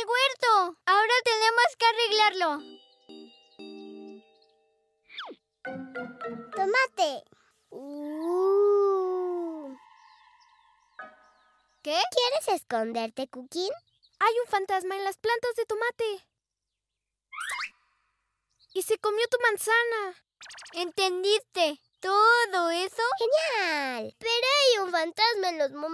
el huerto. Ahora tenemos que arreglarlo. Tomate. ¿Qué? ¿Quieres esconderte, Cookie? Hay un fantasma en las plantas de tomate. Y se comió tu manzana. ¿Entendiste todo eso? ¡Genial! Pero hay un fantasma en los momentos